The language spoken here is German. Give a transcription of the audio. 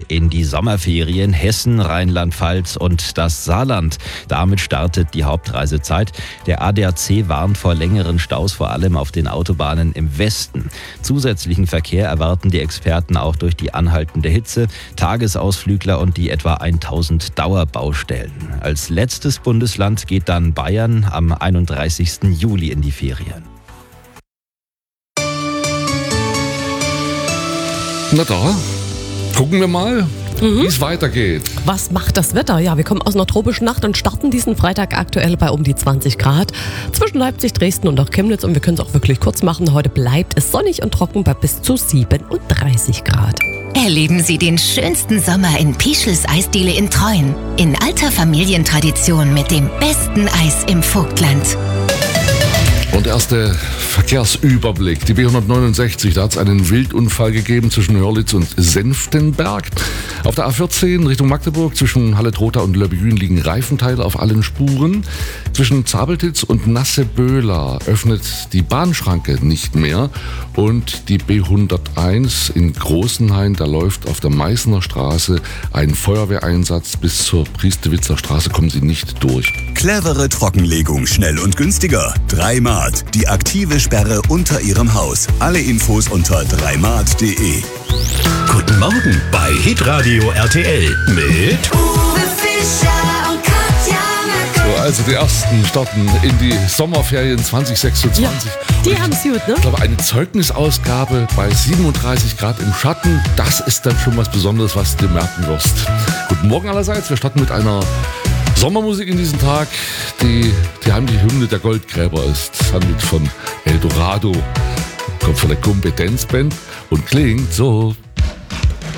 in die Sommerferien. Hessen, Rheinland-Pfalz und das Saarland. Damit startet die Hauptreisezeit. Der ADAC warnt vor längeren Staus, vor allem auf den Autobahnen im Westen. Zusätzlichen Verkehr erwarten die Experten auch durch die anhaltende Hitze, Tagesausflügler und die etwa 1000 Dauerbaustellen. Als letztes Bundesland geht dann Bayern am 31. Juli in die Ferien. Na da, gucken wir mal, wie es weitergeht. Was macht das Wetter? Ja, wir kommen aus einer tropischen Nacht und starten diesen Freitag aktuell bei um die 20 Grad. Zwischen Leipzig, Dresden und auch Chemnitz. Und wir können es auch wirklich kurz machen. Heute bleibt es sonnig und trocken bei bis zu 37 Grad. Erleben Sie den schönsten Sommer in Pischels Eisdiele in Treuen. In alter Familientradition mit dem besten Eis im Vogtland. Und erste Verkehrsüberblick. Die B169, da hat es einen Wildunfall gegeben zwischen Hörlitz und Senftenberg. Auf der A14 Richtung Magdeburg zwischen Halle-Trotha und Löbbejün liegen Reifenteile auf allen Spuren. Zwischen Zabeltitz und Nasseböhla öffnet die Bahnschranke nicht mehr. Und die B101 in Großenhain, da läuft auf der Meißner Straße ein Feuerwehreinsatz. Bis zur Priestewitzer Straße kommen sie nicht durch. Clevere Trockenlegung, schnell und günstiger. 3Mart, die aktive Sperre unter Ihrem Haus. Alle Infos unter 3mart.de. Guten Morgen bei Hitradio RTL mit Uwe Fischer und Katja Merkel. So, also die ersten starten in die Sommerferien 2026. Ja, die haben's gut, ne? Ich glaube, eine Zeugnisausgabe bei 37 Grad im Schatten, das ist dann schon was Besonderes, was du merken wirst. Guten Morgen allerseits, wir starten mit einer Sommermusik in diesem Tag, die heimliche Hymne der Goldgräber ist. Handelt von Eldorado, kommt von der Kompetenzband und klingt so.